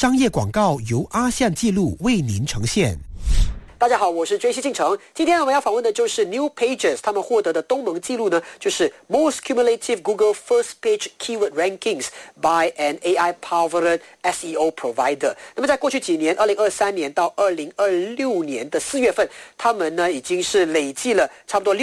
商业广告由阿象记录为您呈现。大家好，我是追西进城。今天我们要访问的就是 New Pages， 他们获得的东盟纪录呢，就是 Most Cumulative Google First Page Keyword Rankings by an AI-powered SEO Provider。那么在过去几年，2023年到2026年的4月份，他们呢已经是累计了差不多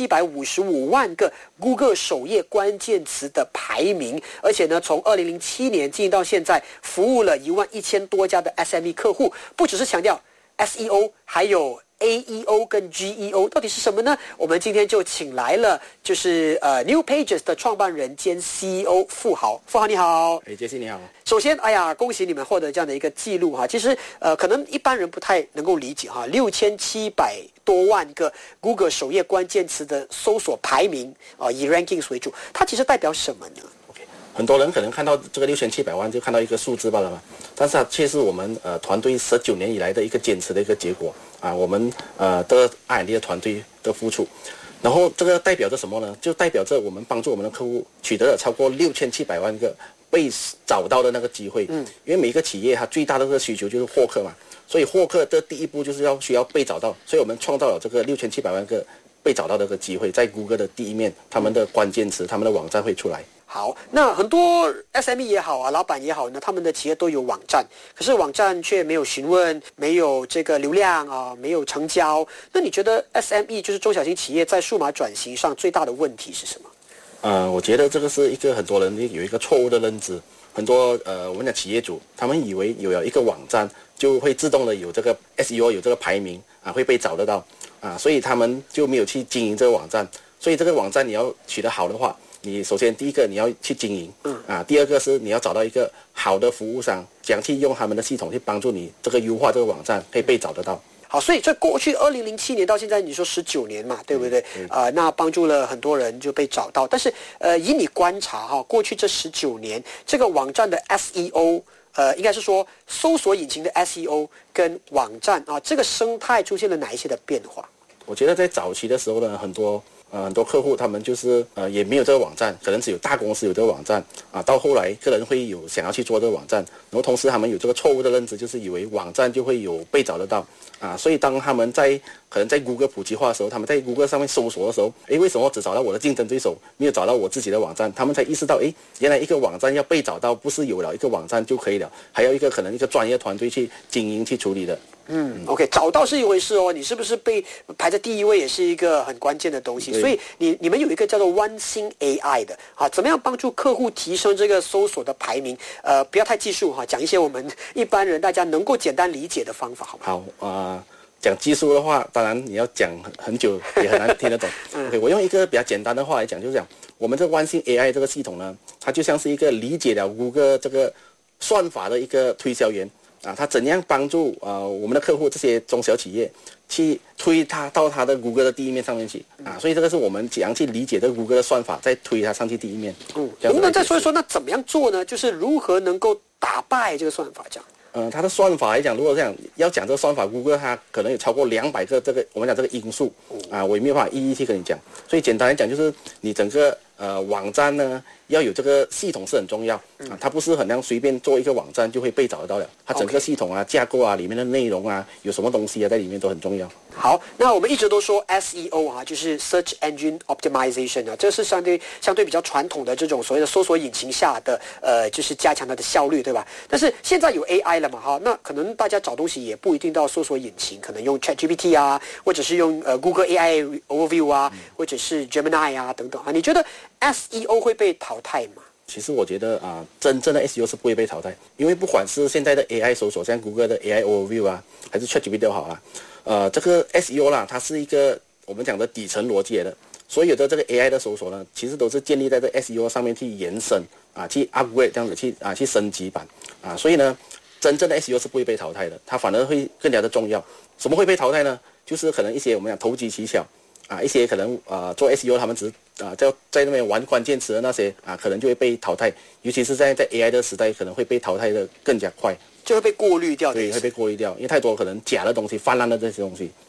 6755万个 Google 首页关键词的排名，而且呢，从2007年经营到现在，服务了11000多家的 SME 客户，不只是强调SEO 还有 AEO 跟 GEO 到底是什么呢？我们今天就请来了，就是New Pages 的创办人兼 CEO 富豪。富豪你好。 杰西你好。 首先，恭喜你们获得这样的一个记录哈。其实可能一般人不太能够理解哈，6700多万个 Google 首页关键词的搜索排名以 rankings 为主，它其实代表什么呢？ 很多人可能看到这个6700万就看到一个数字罢了嘛，但是它却是我们团队19年以来的一个坚持的一个结果啊，我们的 R&D 的团队的付出。然后这个代表着什么呢？就代表着我们帮助我们的客户取得了超过6700万个被找到的那个机会。因为每一个企业它最大的这个需求就是获客嘛，所以获客的第一步就是需要被找到，所以我们创造了这个6700万个被找到的一个机会，在 Google 的第一面，他们的关键词、他们的网站会出来。 好，那很多 SME 也好啊，老板也好呢，他们的企业都有网站，可是网站却没有询问，没有这个流量啊，没有成交。那你觉得 SME 就是中小型企业在数码转型上最大的问题是什么？ 我觉得这个是一个很多人有一个错误的认知。很多我们的企业主，他们以为有了一个网站就会自动的有这个 SEO 有这个排名啊，会被找得到啊，所以他们就没有去经营这个网站。所以这个网站你要取得好的话，你首先第一个你要去经营，第二个是你要找到一个好的服务商，讲去用他们的系统去帮助你这个优化这个网站可以被找得到。 好，所以这过去2007年到现在，你说19年嘛，对不对？那帮助了很多人就被找到。但是以你观察哈，过去这19年，这个网站的 SEO，应该是说搜索引擎的 SEO 跟网站这个生态出现了哪一些的变化？ 我觉得在早期的时候呢，很多客户他们就是也没有这个网站，可能只有大公司有这个网站啊。到后来个人会有想要去做这个网站，然后同时他们有这个错误的认知，就是以为网站就会有被找得到啊。所以当他们可能在 Google 普及化的时候，他们在 Google 上面搜索的时候，为什么只找到我的竞争对手，没有找到我自己的网站？他们才意识到，原来一个网站要被找到，不是有了一个网站就可以了，还要可能一个专业团队去经营去处理的。 OK， 找到是一回事哦，你是不是被排在第一位也是一个很关键的东西。所以你们有一个叫做One Sync AI的怎么样帮助客户提升这个搜索的排名？不要太技术讲一些我们一般人大家能够简单理解的方法，好吗？ 好讲技术的话，当然你要讲很久也很难听得懂。OK， 我用一个比较简单的话来讲，就是讲我们这One Sync AI这个系统呢，它就像是一个理解了Google这个算法的一个推销员。他怎样帮助我们的客户这些中小企业去推他到他的 Google 的第一面上面去所以这个是我们怎样去理解这个 Google 的算法，再推它上去第一面。 能不能再说一说那怎么样做呢？就是如何能够打败这个算法这样？ 它的算法来讲，如果这样要讲这个算法 ，Google 它可能有超过200个这个我们讲这个因素我也没有办法一一去跟你讲。所以简单来讲，就是你整个网站呢要有这个系统是很重要它不是很像随便做一个网站就会被找得到了，它整个系统架构里面的内容有什么东西在里面都很重要。 好，那我们一直都说 SEO 就是 Search Engine Optimization 这是相对比较传统的这种所谓的搜索引擎下的就是加强它的效率，对吧？但是现在有 AI 了嘛那可能大家找东西也不一定到搜索引擎，可能用 ChatGPT 或者是用Google AI Overview 或者是 Gemini 等等你觉得 SEO 会被淘汰吗？ 其实我觉得真正的 SEO 是不会被淘汰，因为不管是现在的 AI 搜索，像 Google 的 AI Overview 还是 ChatGPT 都好这个 SEO 它是一个我们讲的底层逻辑的。所有的这个 AI 的搜索呢，其实都是建立在这 SEO 上面去延伸去 upgrade 这样子去升级版所以呢，真正的 SEO 是不会被淘汰的，它反而会更加的重要。什么会被淘汰呢？就是可能一些我们讲投机取巧一些可能做 SEO 他们只是在那边玩关键词的那些可能就会被淘汰，尤其是在 AI 的时代，可能会被淘汰的更加快， 就会被过滤掉。 对，会被过滤掉，因为太多可能假的东西泛滥的这些东西。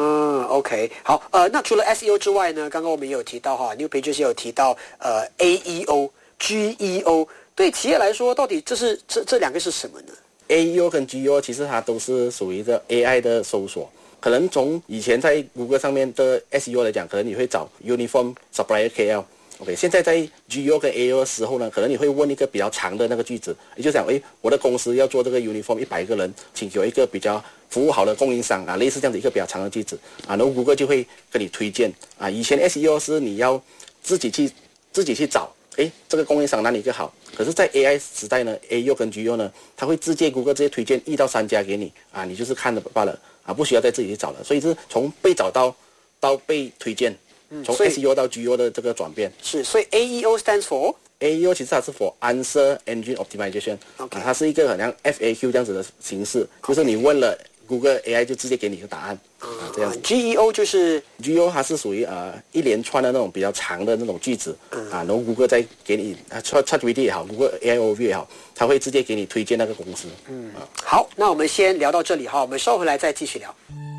OK， 好，那除了 SEO 之外呢，刚刚我们也有提到New Pages 也有提到AEO、GEO， 对企业来说，到底这两个是什么呢？ AEO 跟 GEO 其实它都是属于一个 AI 的搜索。可能从以前在 Google 上面的 SEO 来讲，可能你会找 Uniform Supplier KL。OK， 现在在 GEO 跟 AEO 的时候呢，可能你会问一个比较长的那个句子，你就想，我的公司要做这个 Uniform 100个人，请有一个比较服务好的供应商啊，类似这样的一个比较长的句子啊，然后 Google 就会跟你推荐啊。以前 SEO 是你要自己去找，这个供应商哪里更好？可是，在 AI 时代呢 ，AEO 跟 GEO 呢，它会Google 直接推荐1到3家给你啊，你就是看了罢了啊，不需要再自己去找了。所以是从被找到被推荐，从 SEO 到 GEO 的这个转变。 是，所以 AEO stands for AEO 其实它是 for Answer Engine Optimization， 它是一个好像 FAQ 这样子的形式，就是你问了 Google AI 就直接给你一个答案。这样子。 GEO 就是 GEO 它是属于一连串的那种比较长的那种句子然后 Google 再给你ChatGPT 也好 ，Google AI Overview 也好，它会直接给你推荐那个公司。 好，那我们先聊到这里哈，我们稍后回来再继续聊。